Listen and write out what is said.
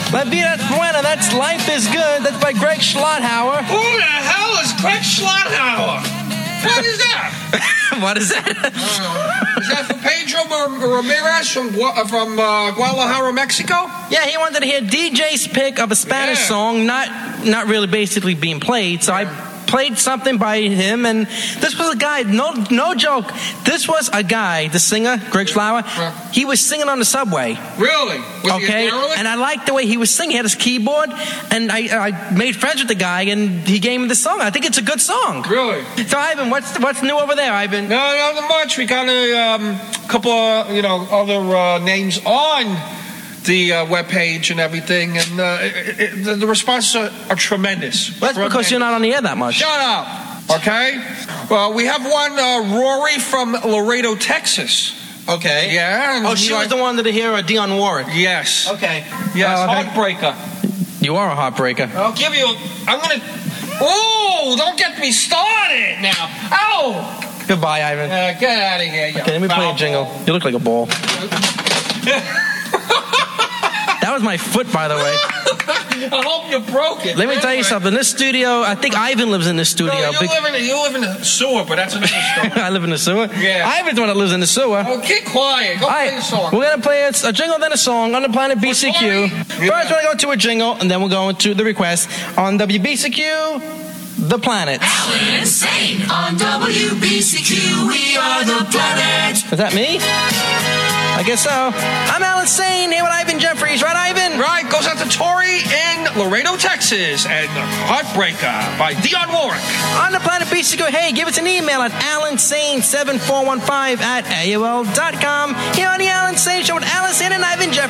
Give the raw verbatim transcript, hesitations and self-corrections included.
La Vida Buena, that's Life is Good. That's by Greg Schlotthauer. Who the hell is Greg Schlotthauer? What is that? What is that? Uh, is that for Pedro Ramirez from, from uh, Guadalajara, Mexico? Yeah, he wanted to hear D J's pick of a Spanish Yeah. song, not not really basically being played. So I played something by him, and this was a guy, no no joke, this was a guy, the singer, Greg Schlotthauer, he was singing on the subway. Really? Was Okay, he a derelict? and I liked the way he was singing. He had his keyboard, and I, I made friends with the guy, and he gave me the song. I think it's a good song. Really? So, Ivan, what's what's new over there, Ivan? No, not much. We got a um, couple of, you know, other uh, names on the uh, webpage and everything, and uh, it, it, the, the responses are, are tremendous. Well, that's because you're not on the air that much. Shut up, okay? Well, we have one, uh, Rory from Laredo, Texas. Okay. Yeah. and Oh, she you was like- the one that hear uh, Dionne Warwick. Yes. Okay. Yes, Uh, okay. Heartbreaker. You are a heartbreaker. I'll give you, I'm gonna, oh, don't get me started now. Ow! Goodbye, Ivan. Uh, get out of here, you Okay, let me play a foul jingle. ball. You look like a ball. That was my foot, by the way. I hope you broke it. Let me tell you something. This studio, I think Ivan lives in this No, studio. you, Big- live in, you live in a sewer, but that's another story. I live in the sewer. Yeah. Ivan's the one that lives in the sewer. Oh, keep quiet. Go All play right, a song. we're gonna play a, a jingle, then a song on the Planet B C Q. Yeah. First, we're gonna go to a jingle, and then we'll go into the request on W B C Q, The Planet. Alan Insane on W B C Q. We are the planet. Is that me? I guess so. I'm Alan Sane here with Ivan Jeffries, right, Ivan? Right, goes out to Tori in Laredo, Texas, and Heartbreaker by Dionne Warwick. On the Planet B C Q, hey, give us an email at alansane seven four one five at A O L dot com. Here on the Alan Sane Show with Alan Sane and Ivan Jeffries.